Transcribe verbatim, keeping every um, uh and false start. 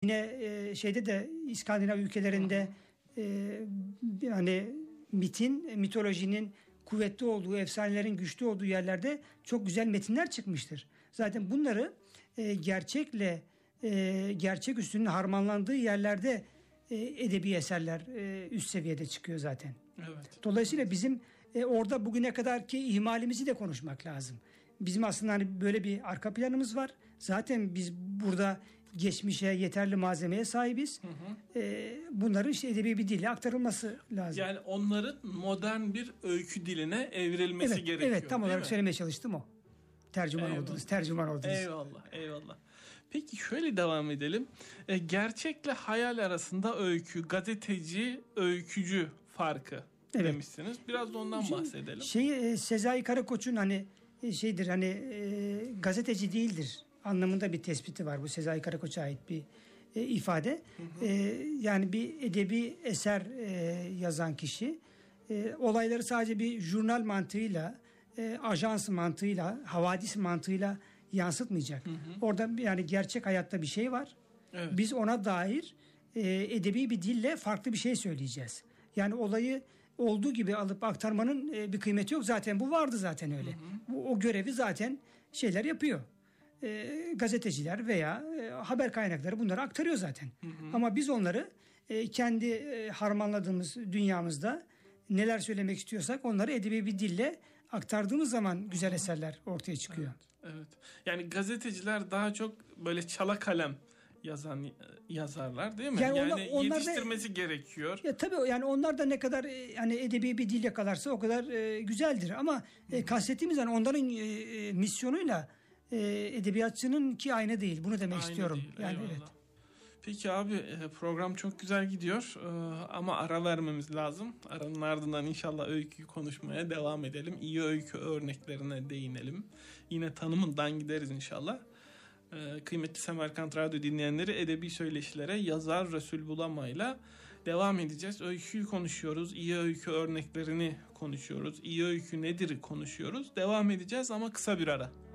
yine e, şeyde de İskandinav ülkelerinde e, yani mitin, mitolojinin kuvvetli olduğu, efsanelerin güçlü olduğu yerlerde çok güzel metinler çıkmıştır. Zaten bunları e, gerçekle e, gerçek üstünün harmanlandığı yerlerde e, edebi eserler e, üst seviyede çıkıyor zaten. Evet. Dolayısıyla bizim e, orada bugüne kadarki ihmalimizi de konuşmak lazım. Bizim aslında hani böyle bir arka planımız var. Zaten biz burada geçmişe yeterli malzemeye sahibiz. Hı hı. E, bunların işte edebi bir dille aktarılması lazım. Yani onların modern bir öykü diline evrilmesi evet, gerekiyor. Evet, tam olarak mi? Söylemeye çalıştım o. Tercüman eyvallah. oldunuz, tercüman oldunuz. Eyvallah, eyvallah. Peki şöyle devam edelim. E, gerçekle hayal arasında öykü, gazeteci, öykücü farkı evet. demişsiniz. Biraz da ondan Şimdi, bahsedelim. Şey, Sezai Karakoç'un hani şeydir hani e, gazeteci değildir anlamında bir tespiti var. Bu Sezai Karakoç'a ait bir e, ifade. Hı hı. E, yani bir edebi eser e, yazan kişi e, olayları sadece bir jurnal mantığıyla, e, ajans mantığıyla, havadis mantığıyla yansıtmayacak. Hı hı. Orada yani gerçek hayatta bir şey var. Evet. Biz ona dair e, edebi bir dille farklı bir şey söyleyeceğiz. Yani olayı olduğu gibi alıp aktarmanın e, bir kıymeti yok. Zaten bu vardı zaten öyle. Hı hı. Bu, o görevi zaten şeyler yapıyor. E, gazeteciler veya e, haber kaynakları bunları aktarıyor zaten. Hı hı. Ama biz onları e, kendi e, harmanladığımız dünyamızda neler söylemek istiyorsak onları edebi bir dille aktardığımız zaman güzel eserler ortaya çıkıyor. Evet, evet. Yani gazeteciler daha çok böyle çala kalem yazan yazarlar değil mi? Yani, yani onlar, onlar yetiştirmesi da, gerekiyor. Ya tabii yani onlar da ne kadar yani edebi bir dil yakalarsa o kadar e, güzeldir ama e, kastettiğimiz yani onların e, misyonuyla e, edebiyatçının ki aynı değil. Bunu demek aynı istiyorum. Değil, yani eyvallah. evet. Peki abi program çok güzel gidiyor ama ara vermemiz lazım. Aranın ardından inşallah öyküyü konuşmaya devam edelim. İyi öykü örneklerine değinelim. Yine tanımından gideriz inşallah. Kıymetli Semerkant Radyo dinleyenleri, edebi söyleşilere yazar Resul Bulamay'la devam edeceğiz. Öyküyü konuşuyoruz. İyi öykü örneklerini konuşuyoruz. İyi öykü nedir konuşuyoruz. Devam edeceğiz ama kısa bir ara.